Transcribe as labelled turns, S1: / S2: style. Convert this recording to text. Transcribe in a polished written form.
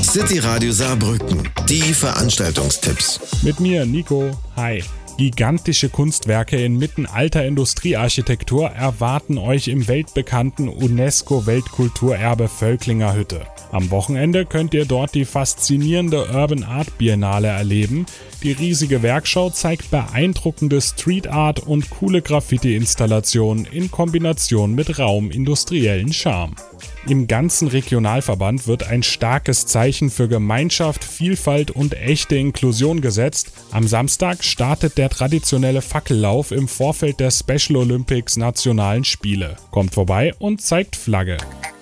S1: City Radio Saarbrücken, die Veranstaltungstipps.
S2: Mit mir, Nico. Hi. Gigantische Kunstwerke inmitten alter Industriearchitektur erwarten euch im weltbekannten UNESCO-Weltkulturerbe Völklinger Hütte. Am Wochenende könnt ihr dort die faszinierende Urban Art Biennale erleben. Die riesige Werkschau zeigt beeindruckende Street Art und coole Graffiti-Installationen in Kombination mit rauem industriellen Charme. Im ganzen Regionalverband wird ein starkes Zeichen für Gemeinschaft, Vielfalt und echte Inklusion gesetzt. Am Samstag startet der traditionelle Fackellauf im Vorfeld der Special Olympics Nationalen Spiele. Kommt vorbei und zeigt Flagge.